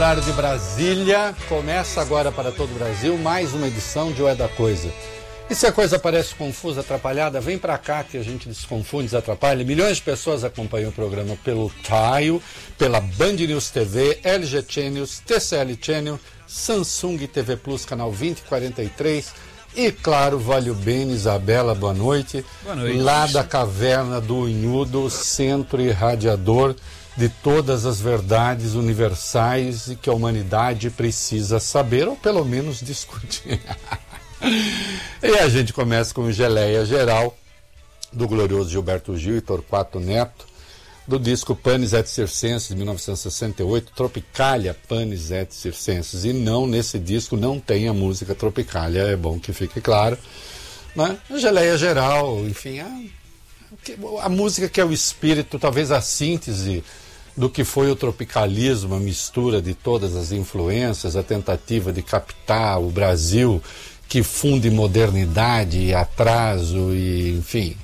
horário de Brasília. Começa agora para todo o Brasil mais uma edição de O É da Coisa. E se a coisa parece confusa, atrapalhada, vem para cá que a gente desconfunde, desatrapalha. Milhões de pessoas acompanham o programa pelo Taio, pela Band News TV, LG Channels, TCL Channel, Samsung TV Plus, canal 2043 e, claro, Valeu Bene, Isabela, boa noite. Boa noite. Lá da caverna do Unhudo, centro irradiador de todas as verdades universais e que a humanidade precisa saber, ou pelo menos discutir. E a gente começa com Geleia Geral, do glorioso Gilberto Gil e Torquato Neto, do disco Panis et Circenses, de 1968, Tropicalia Panis et Circenses. E não, nesse disco não tem a música Tropicalia, é bom que fique claro. Né? A Geleia Geral, enfim, a música que é o espírito, talvez a síntese do que foi o tropicalismo, a mistura de todas as influências, a tentativa de captar o Brasil, que funde modernidade e atraso, e enfim.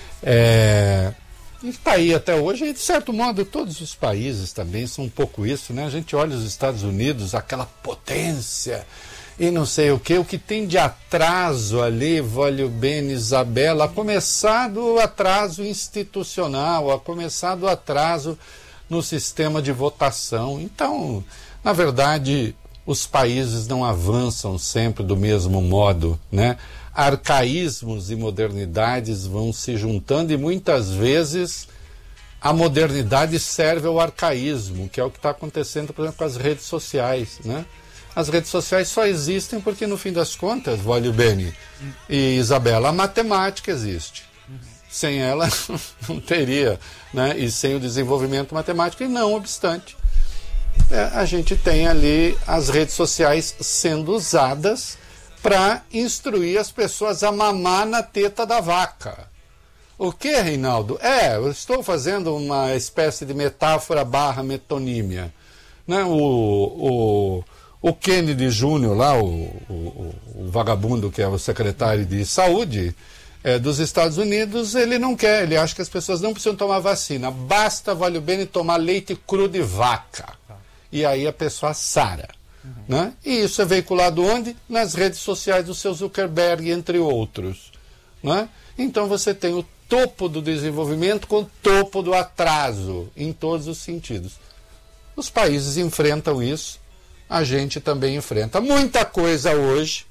E está aí até hoje, e de certo modo todos os países também são um pouco isso, né? A gente olha os Estados Unidos, aquela potência, e não sei o que tem de atraso ali, Valeu Bene, Isabela, a começar do atraso institucional, a começar do atraso no sistema de votação. Então, na verdade, os países não avançam sempre do mesmo modo, né? Arcaísmos e modernidades vão se juntando e muitas vezes a modernidade serve ao arcaísmo, que é o que está acontecendo, por exemplo, com as redes sociais, né? As redes sociais só existem porque, no fim das contas, Valeu Bene e Isabela, a matemática existe. Sem ela não teria, né? E sem o desenvolvimento matemático, e não obstante, a gente tem ali as redes sociais sendo usadas para instruir as pessoas a mamar na teta da vaca. O que, Reinaldo? Eu estou fazendo uma espécie de metáfora / metonímia. Né? O Kennedy Júnior lá, o vagabundo que é o secretário de saúde dos Estados Unidos, ele não quer, ele acha que as pessoas não precisam tomar vacina, basta, Valeu Bene, tomar leite cru de vaca. E aí a pessoa sara. Né? E isso é veiculado onde? Nas redes sociais do seu Zuckerberg, entre outros. Né? Então você tem o topo do desenvolvimento com o topo do atraso, em todos os sentidos. Os países enfrentam isso, a gente também enfrenta. Muita coisa hoje.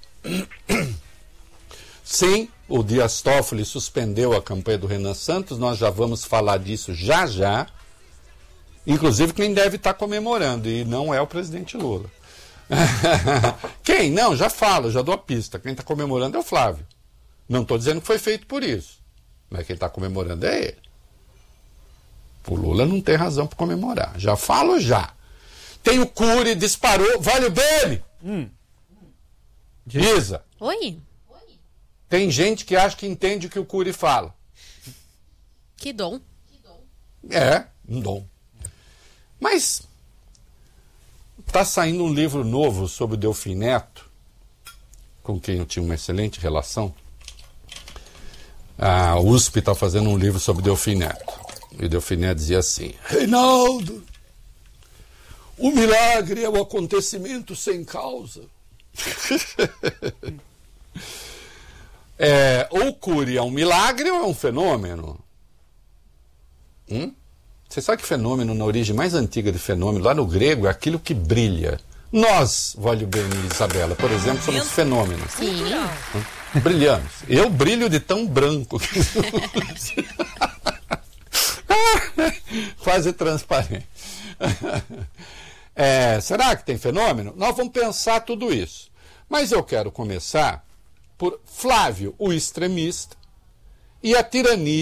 Sim, o Dias Toffoli suspendeu a campanha do Renan Santos, nós já vamos falar disso já já. Inclusive quem deve estar comemorando, e não é o presidente Lula. Quem? Não, já falo, já dou a pista. Quem está comemorando é o Flávio. Não estou dizendo que foi feito por isso. Mas quem está comemorando é ele. O Lula não tem razão para comemorar. Já falo já. Tem o Cury, disparou. Valeu Bene! Isa. Oi. Tem gente que acha que entende o que o Cury fala. Que dom. Um dom. Mas está saindo um livro novo sobre o Delfim Neto, com quem eu tinha uma excelente relação. A USP está fazendo um livro sobre o Delfim Neto. E o Delfim Neto dizia assim: Reinaldo, o milagre é o acontecimento sem causa. Ou Cury é um milagre ou é um fenômeno? Você sabe que fenômeno, na origem mais antiga de fenômeno, lá no grego, é aquilo que brilha. Nós, Valeu Bene e Isabela, por exemplo, somos fenômenos. Sim. Brilhamos. Eu brilho de tão branco que quase transparente. Será que tem fenômeno? Nós vamos pensar tudo isso. Mas eu quero começar por Flávio, o extremista, e a tirania